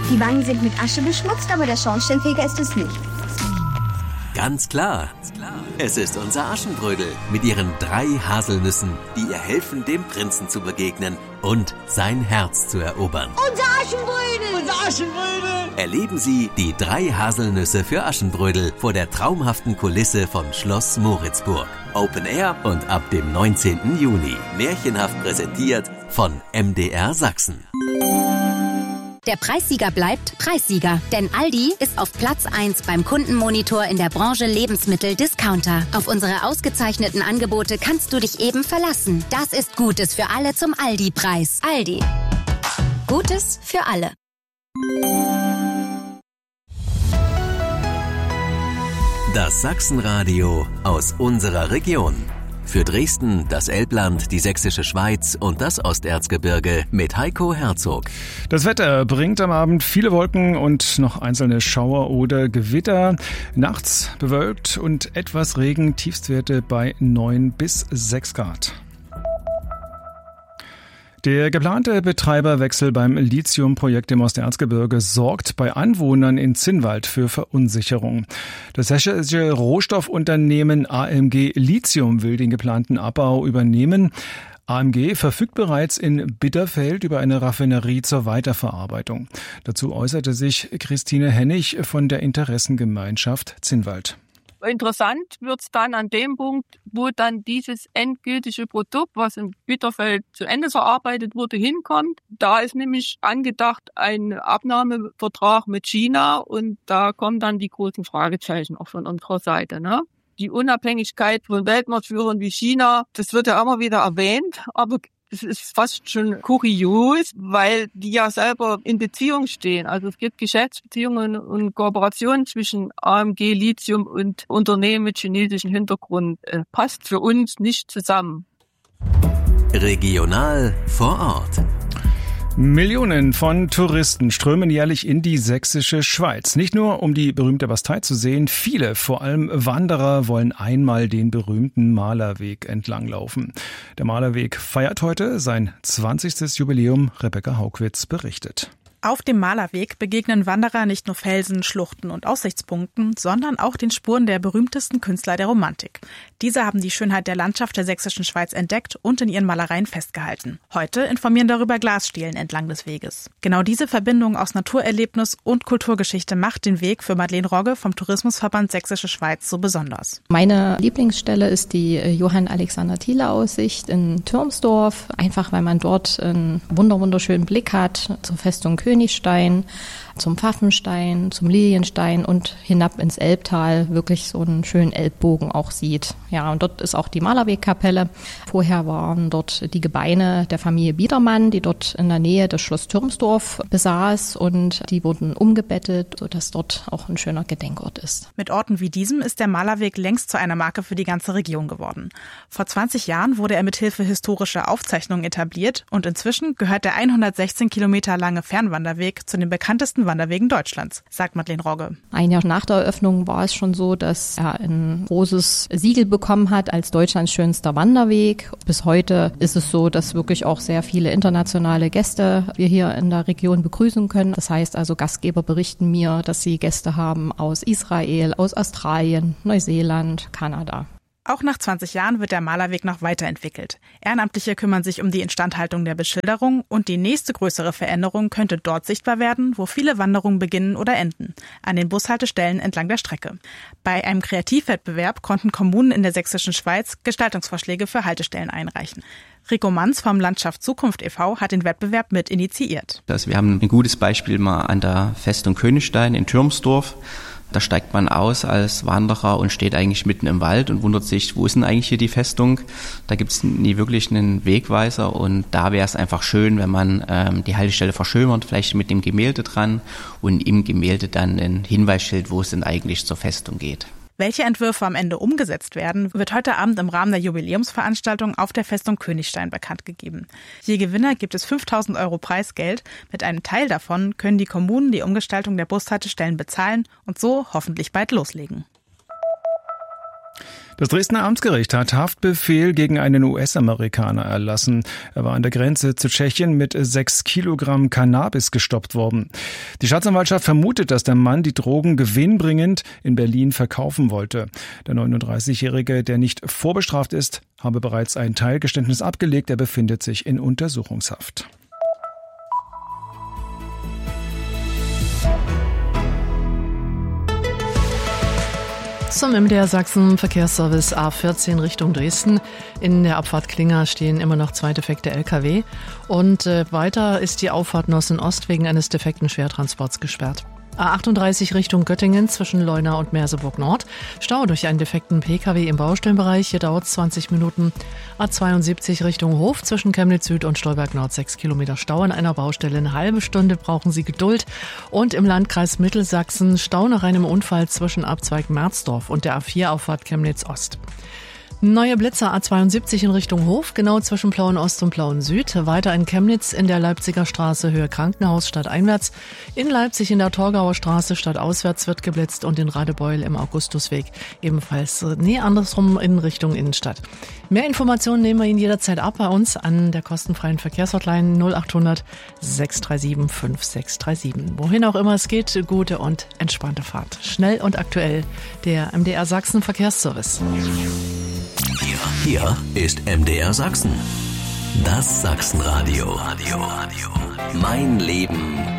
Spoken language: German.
Die Wangen sind mit Asche beschmutzt, aber der Schornsteinfeger ist es nicht. Ganz klar. Es ist unser Aschenbrödel mit ihren 3 Haselnüssen, die ihr helfen, dem Prinzen zu begegnen und sein Herz zu erobern. Unser Aschenbrödel! Unser Aschenbrödel! Erleben Sie die 3 Haselnüsse für Aschenbrödel vor der traumhaften Kulisse von Schloss Moritzburg. Open Air und ab dem 19. Juni. Märchenhaft präsentiert von MDR Sachsen. Der Preissieger bleibt Preissieger, denn Aldi ist auf Platz 1 beim Kundenmonitor in der Branche Lebensmittel-Discounter. Auf unsere ausgezeichneten Angebote kannst du dich eben verlassen. Das ist Gutes für alle zum Aldi-Preis. Aldi. Gutes für alle. Das Sachsenradio aus unserer Region. Für Dresden, das Elbland, die Sächsische Schweiz und das Osterzgebirge mit Heiko Herzog. Das Wetter bringt am Abend viele Wolken und noch einzelne Schauer oder Gewitter. Nachts bewölkt und etwas Regen, Tiefstwerte bei 9 bis 6 Grad. Der geplante Betreiberwechsel beim Lithiumprojekt im Osterzgebirge sorgt bei Anwohnern in Zinnwald für Verunsicherung. Das hessische Rohstoffunternehmen AMG Lithium will den geplanten Abbau übernehmen. AMG verfügt bereits in Bitterfeld über eine Raffinerie zur Weiterverarbeitung. Dazu äußerte sich Christine Hennig von der Interessengemeinschaft Zinnwald. Interessant wird's dann an dem Punkt, wo dann dieses endgültige Produkt, was in Bitterfeld zu Ende verarbeitet wurde, hinkommt. Da ist nämlich angedacht ein Abnahmevertrag mit China und da kommen dann die großen Fragezeichen auch von unserer Seite, ne? Die Unabhängigkeit von Weltmarktführern wie China, das wird ja immer wieder erwähnt, aber es ist fast schon kurios, weil die ja selber in Beziehung stehen. Also es gibt Geschäftsbeziehungen und Kooperationen zwischen AMG Lithium und Unternehmen mit chinesischem Hintergrund. Passt für uns nicht zusammen. Regional vor Ort. Millionen von Touristen strömen jährlich in die sächsische Schweiz. Nicht nur, um die berühmte Bastei zu sehen, viele, vor allem Wanderer, wollen einmal den berühmten Malerweg entlanglaufen. Der Malerweg feiert heute sein 20. Jubiläum. Rebecca Haugwitz berichtet. Auf dem Malerweg begegnen Wanderer nicht nur Felsen, Schluchten und Aussichtspunkten, sondern auch den Spuren der berühmtesten Künstler der Romantik. Diese haben die Schönheit der Landschaft der sächsischen Schweiz entdeckt und in ihren Malereien festgehalten. Heute informieren darüber Glasstielen entlang des Weges. Genau diese Verbindung aus Naturerlebnis und Kulturgeschichte macht den Weg für Madeleine Rogge vom Tourismusverband Sächsische Schweiz so besonders. Meine Lieblingsstelle ist die Johann-Alexander-Thiele-Aussicht in Türmsdorf, einfach weil man dort einen wunderschönen Blick hat zur Festung Königstein, zum Pfaffenstein, zum Lilienstein und hinab ins Elbtal wirklich so einen schönen Elbbogen auch sieht. Ja, und dort ist auch die Malerwegkapelle. Vorher waren dort die Gebeine der Familie Biedermann, die dort in der Nähe des Schloss Türmsdorf besaß und die wurden umgebettet, sodass dort auch ein schöner Gedenkort ist. Mit Orten wie diesem ist der Malerweg längst zu einer Marke für die ganze Region geworden. Vor 20 Jahren wurde er mit Hilfe historischer Aufzeichnungen etabliert und inzwischen gehört der 116 Kilometer lange Fernwanderweg zu den bekanntesten Wanderwegen Deutschlands, sagt Madeleine Rogge. Ein Jahr nach der Eröffnung war es schon so, dass er ein großes Siegel bekommen hat als Deutschlands schönster Wanderweg. Bis heute ist es so, dass wirklich auch sehr viele internationale Gäste wir hier in der Region begrüßen können. Das heißt also, Gastgeber berichten mir, dass sie Gäste haben aus Israel, aus Australien, Neuseeland, Kanada. Auch nach 20 Jahren wird der Malerweg noch weiterentwickelt. Ehrenamtliche kümmern sich um die Instandhaltung der Beschilderung und die nächste größere Veränderung könnte dort sichtbar werden, wo viele Wanderungen beginnen oder enden, an den Bushaltestellen entlang der Strecke. Bei einem Kreativwettbewerb konnten Kommunen in der sächsischen Schweiz Gestaltungsvorschläge für Haltestellen einreichen. Rico Manz vom Landschaft Zukunft e.V. hat den Wettbewerb mit initiiert. Wir haben ein gutes Beispiel mal an der Festung Königstein in Türmsdorf. Da steigt man aus als Wanderer und steht eigentlich mitten im Wald und wundert sich, wo ist denn eigentlich hier die Festung? Da gibt es nie wirklich einen Wegweiser und da wäre es einfach schön, wenn man die Haltestelle verschönert, vielleicht mit dem Gemälde dran und im Gemälde dann ein Hinweisschild, wo es denn eigentlich zur Festung geht. Welche Entwürfe am Ende umgesetzt werden, wird heute Abend im Rahmen der Jubiläumsveranstaltung auf der Festung Königstein bekannt gegeben. Je Gewinner gibt es 5.000 € Preisgeld. Mit einem Teil davon können die Kommunen die Umgestaltung der Bushaltestellen bezahlen und so hoffentlich bald loslegen. Das Dresdner Amtsgericht hat Haftbefehl gegen einen US-Amerikaner erlassen. Er war an der Grenze zu Tschechien mit 6 Kilogramm Cannabis gestoppt worden. Die Staatsanwaltschaft vermutet, dass der Mann die Drogen gewinnbringend in Berlin verkaufen wollte. Der 39-Jährige, der nicht vorbestraft ist, habe bereits ein Teilgeständnis abgelegt. Er befindet sich in Untersuchungshaft. Zum MDR Sachsen Verkehrsservice A14 Richtung Dresden. In der Abfahrt Klinger stehen immer noch 2 defekte LKW. Und weiter ist die Auffahrt Nossen-Ost wegen eines defekten Schwertransports gesperrt. A38 Richtung Göttingen zwischen Leuna und Merseburg Nord. Stau durch einen defekten Pkw im Baustellenbereich. Hier dauert es 20 Minuten. A72 Richtung Hof zwischen Chemnitz Süd und Stolberg Nord. 6 Kilometer Stau an einer Baustelle. Eine halbe Stunde brauchen Sie Geduld. Und im Landkreis Mittelsachsen Stau nach einem Unfall zwischen Abzweig Merzdorf und der A4-Auffahrt Chemnitz Ost. Neue Blitzer A72 in Richtung Hof, genau zwischen Plauen Ost und Plauen Süd. Weiter in Chemnitz in der Leipziger Straße Höhe Krankenhaus stadteinwärts. In Leipzig in der Torgauer Straße stadtauswärts wird geblitzt und in Radebeul im Augustusweg ebenfalls andersrum in Richtung Innenstadt. Mehr Informationen nehmen wir Ihnen jederzeit ab bei uns an der kostenfreien Verkehrshotline 0800 637 5637. Wohin auch immer es geht, gute und entspannte Fahrt. Schnell und aktuell der MDR Sachsen Verkehrsservice. Hier ist MDR Sachsen. Das Sachsenradio. Mein Leben